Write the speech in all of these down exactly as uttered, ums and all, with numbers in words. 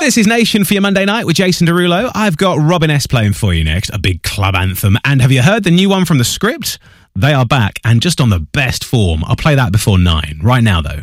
this is Nation for your Monday night with Jason Derulo. I've got Robin S playing for you next, a big club anthem. And have you heard the new one from The Script? They are back and just on the best form. I'll play that before nine. Right now, though.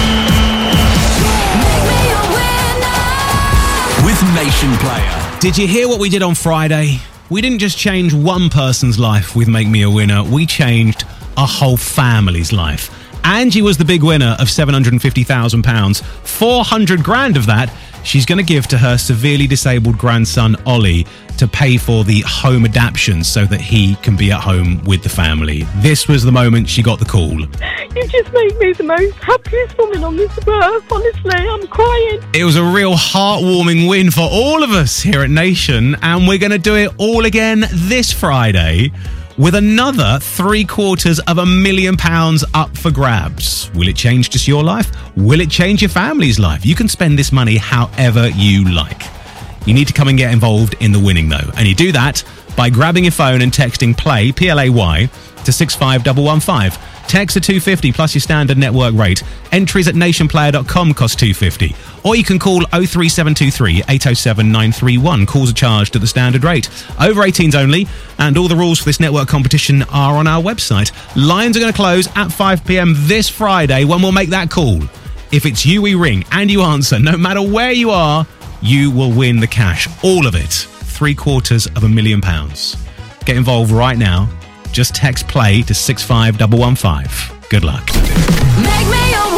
With Nation Player. Did you hear what we did on Friday? We didn't just change one person's life with Make Me a Winner. We changed a whole family's life. Angie was the big winner of seven hundred fifty thousand pounds. four hundred grand of that she's going to give to her severely disabled grandson, Ollie, to pay for the home adaptation so that he can be at home with the family. This was the moment she got the call. You just make me the most happiest woman on this earth. Honestly, I'm crying. It was a real heartwarming win for all of us here at Nation, and we're going to do it all again this Friday with another three quarters of a million pounds up for grabs. Will it change just your life? Will it change your family's life? You can spend this money however you like. You need to come and get involved in the winning, though. And you do that by grabbing your phone and texting PLAY, P L A Y, to six five one one five. Text at two hundred fifty plus your standard network rate. Entries at nation player dot com cost two hundred fifty. Or you can call oh three seven two three, eight oh seven, nine three one. Calls are charged at the standard rate. Over eighteens only, and all the rules for this network competition are on our website. Lines are going to close at five p.m. this Friday when we'll make that call. If it's you we ring and you answer, no matter where you are, you will win the cash. All of it. Three quarters of a million pounds. Get involved right now. Just text PLAY to six five one one five. Good luck. Make me a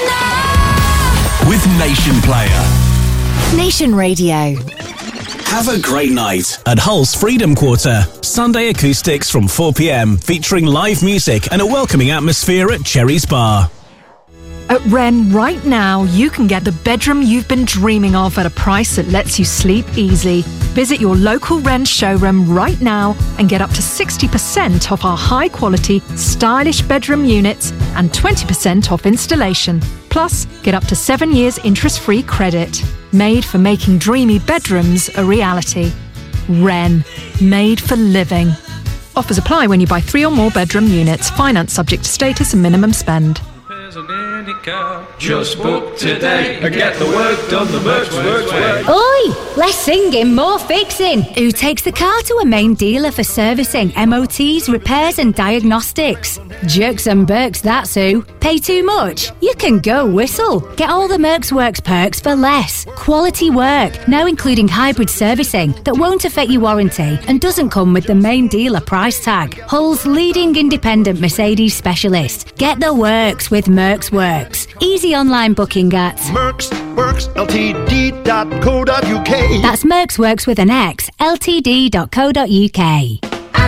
winner with Nation Player. Nation Radio. Have a great night at Hull's Freedom Quarter. Sunday acoustics from four p.m. featuring live music and a welcoming atmosphere at Cherry's Bar. At Wren, right now, you can get the bedroom you've been dreaming of at a price that lets you sleep easy. Visit your local Wren showroom right now and get up to sixty percent off our high-quality, stylish bedroom units and twenty percent off installation. Plus, get up to seven years interest-free credit. Made for making dreamy bedrooms a reality. Wren, made for living. Offers apply when you buy three or more bedroom units. Finance subject to status and minimum spend. Just book today and get the work done the Mercs Works way. Oi! Less singing, more fixing. Who takes the car to a main dealer for servicing, M O Ts, repairs and diagnostics? Jerks and Berks, that's who. Pay too much? You can go whistle. Get all the Mercs Works perks for less. Quality work, now including hybrid servicing that won't affect your warranty and doesn't come with the main dealer price tag. Hull's leading independent Mercedes specialist. Get the works with Mercs Works. Easy online booking at Mercs Works L T D dot co dot U K. That's Mercs Works with an X, L T D dot co dot U K.